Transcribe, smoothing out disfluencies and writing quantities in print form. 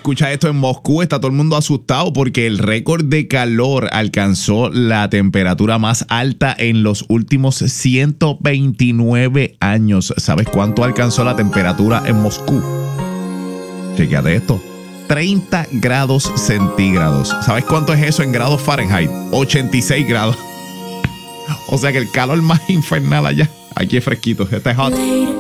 escucha esto, en Moscú está todo el mundo asustado porque el récord de calor alcanzó la temperatura más alta en los últimos 129 años. ¿Sabes cuánto alcanzó la temperatura en Moscú? Chequéate esto. 30 grados centígrados. ¿Sabes cuánto es eso en grados Fahrenheit? 86 grados. O sea que el calor más infernal allá. Aquí es fresquito. Este es hot.